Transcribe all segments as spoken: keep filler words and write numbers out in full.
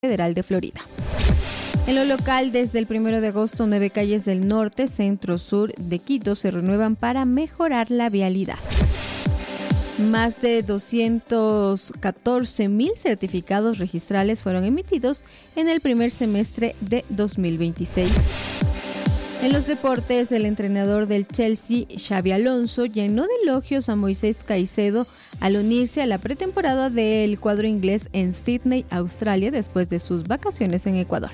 Federal de Florida. En lo local, desde el primero de agosto, nueve calles del norte, centro, sur de Quito se renuevan para mejorar la vialidad. Más de doscientos catorce mil certificados registrales fueron emitidos en el primer semestre de dos mil veintiséis. En los deportes, el entrenador del Chelsea, Xabi Alonso, llenó de elogios a Moisés Caicedo al unirse a la pretemporada del cuadro inglés en Sydney, Australia, después de sus vacaciones en Ecuador.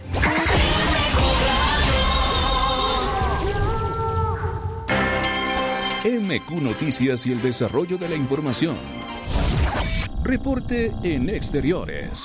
M Q Noticias y el desarrollo de la información. Reporte en exteriores.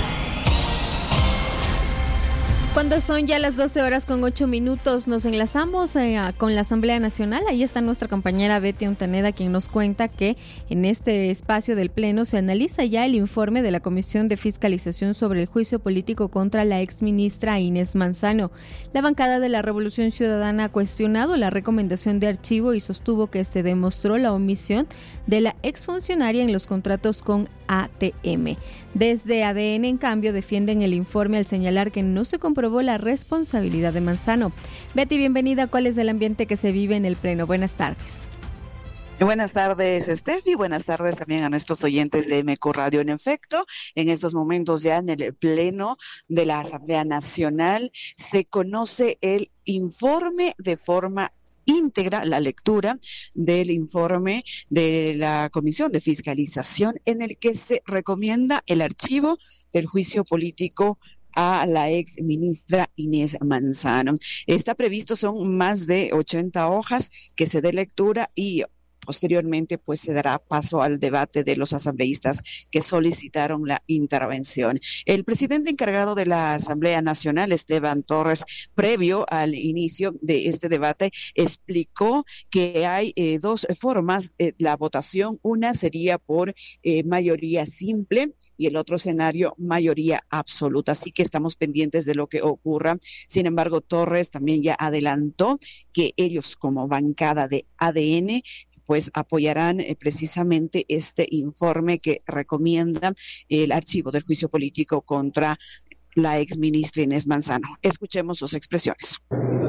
Cuando son ya las doce horas con ocho minutos, nos enlazamos eh, con la Asamblea Nacional. Ahí está nuestra compañera Betty Ontaneda, quien nos cuenta que en este espacio del Pleno se analiza ya el informe de la Comisión de Fiscalización sobre el juicio político contra la exministra Inés Manzano. La bancada de la Revolución Ciudadana ha cuestionado la recomendación de archivo y sostuvo que se demostró la omisión de la exfuncionaria en los contratos con A T M. Desde A D N, en cambio, defienden el informe al señalar que no se comprobó la responsabilidad de Manzano. Betty, bienvenida. ¿Cuál es el ambiente que se vive en el Pleno? Buenas tardes. Buenas tardes, Steffi. Buenas tardes también a nuestros oyentes de M Q Radio. En efecto, en estos momentos ya en el Pleno de la Asamblea Nacional se conoce el informe de forma íntegra, la lectura del informe de la Comisión de Fiscalización en el que se recomienda el archivo del juicio político a la ex ministra Inés Manzano. Está previsto, son más de ochenta hojas que se dé lectura y posteriormente, pues, se dará paso al debate de los asambleístas que solicitaron la intervención. El presidente encargado de la Asamblea Nacional, Esteban Torres, previo al inicio de este debate, explicó que hay eh, dos formas de eh, la votación. Una sería por eh, mayoría simple y el otro escenario, mayoría absoluta. Así que estamos pendientes de lo que ocurra. Sin embargo, Torres también ya adelantó que ellos, como bancada de A D N, pues apoyarán eh, precisamente este informe que recomienda el archivo del juicio político contra la exministra Inés Manzano. Escuchemos sus expresiones.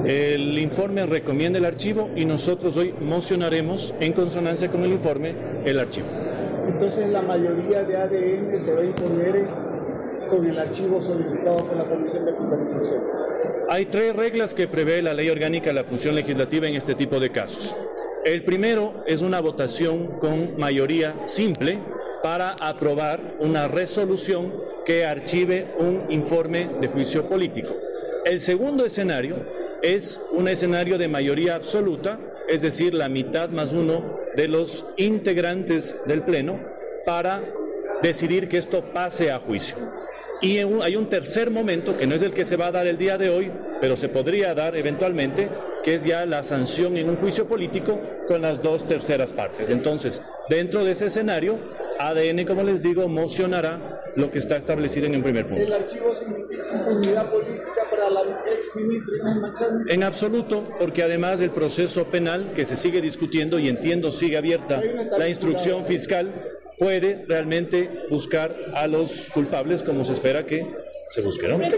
El informe recomienda el archivo y nosotros hoy mocionaremos en consonancia con el informe el archivo. Entonces la mayoría de A D N se va a imponer con el archivo solicitado por la Comisión de Fiscalización. Hay tres reglas que prevé la Ley Orgánica de la Función Legislativa en este tipo de casos. El primero es una votación con mayoría simple para aprobar una resolución que archive un informe de juicio político. El segundo escenario es un escenario de mayoría absoluta, es decir, la mitad más uno de los integrantes del Pleno para decidir que esto pase a juicio. Y hay un tercer momento, que no es el que se va a dar el día de hoy, pero se podría dar eventualmente, que es ya la sanción en un juicio político con las dos terceras partes. Entonces, dentro de ese escenario, A D N, como les digo, mocionará lo que está establecido en el primer punto. ¿El archivo significa impunidad política para la ex ministra Inés Manzano? En absoluto, porque además del proceso penal que se sigue discutiendo y entiendo sigue abierta la instrucción fiscal, puede realmente buscar a los culpables como se espera que se busquen, ¿no?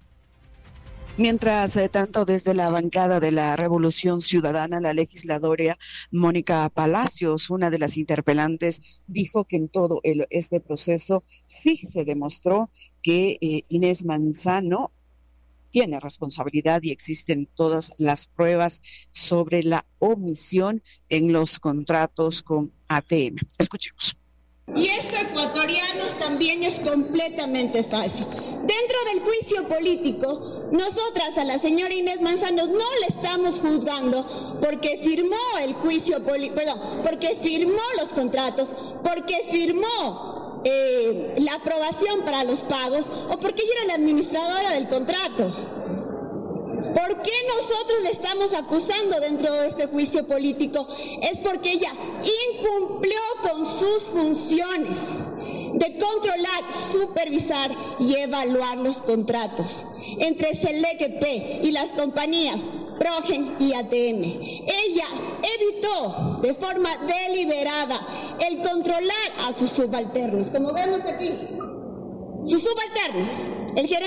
Mientras eh, tanto, desde la bancada de la Revolución Ciudadana, la legisladora Mónica Palacios, una de las interpelantes, dijo que en todo el, este proceso sí se demostró que eh, Inés Manzano tiene responsabilidad y existen todas las pruebas sobre la omisión en los contratos con A T M. Escuchemos. Y esto, ecuatorianos, también es completamente falso. Dentro del juicio político, nosotras a la señora Inés Manzano no le estamos juzgando porque firmó el juicio político, perdón, porque firmó los contratos, porque firmó eh, la aprobación para los pagos o porque ella era la administradora del contrato. ¿Por qué nosotros le estamos acusando dentro de este juicio político? Es porque ella incumplió con sus funciones de controlar, supervisar y evaluar los contratos entre Seleque y las compañías Progen y A T M. Ella evitó de forma deliberada el controlar a sus subalternos, como vemos aquí. sus subalternos, el gerente